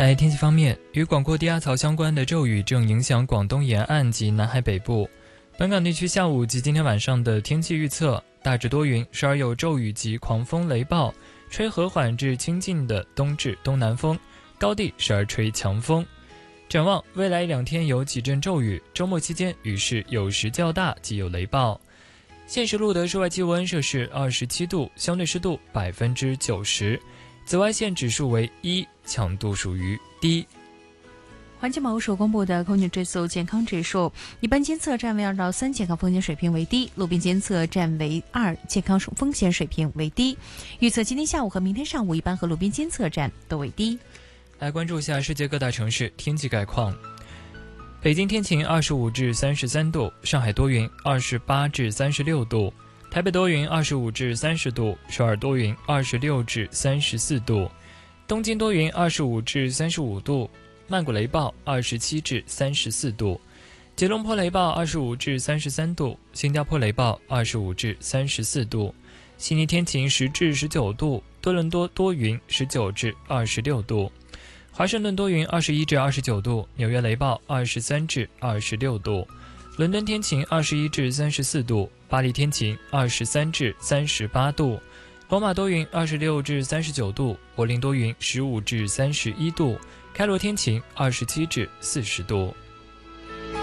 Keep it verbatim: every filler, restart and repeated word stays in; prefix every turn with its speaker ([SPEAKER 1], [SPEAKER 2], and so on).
[SPEAKER 1] 在天气方面，与广阔低压槽相关的骤雨正影响广东沿岸及南海北部。本港地区下午及今天晚上的天气预测，大致多云，时而有骤雨及狂风雷暴，吹和缓至清劲的东至东南风，高地时而吹强风。展望未来两天有几阵骤雨，周末期间雨势有时较大，及有雷暴。现时录得室外气温摄氏二十七度，相对湿度百分之九十，紫外线指数为一，强度属于低。
[SPEAKER 2] 环境保护署公布的空气质素健康指数，一般监测站为二到三，健康风险水平为低；路边监测站为二，健康风险水平为低。预测今天下午和明天上午，一般和路边监测站都为低。
[SPEAKER 1] 来关注一下世界各大城市天气概况。北京天晴，二十五至三十三度；上海多云，二十八至三十六度；台北多云，二十五至三十度；首尔多云，二十六至三十四度；东京多云，二十五至三十五度；曼谷雷暴，二十七至三十四度；吉隆坡雷暴，二十五至三十三度；新加坡雷暴，二十五至三十四度；悉尼天晴，十至十九度；多伦多多云，十九至二十六度；华盛顿多云，二十一至二十九度；纽约雷暴，二十三至二十六度；伦敦天晴，二十一至三十四度；巴黎天晴，二十三至三十八度；罗马多云，二十六至三十九度；柏林多云，十五至三十一度；开罗天晴，二十七至四十度。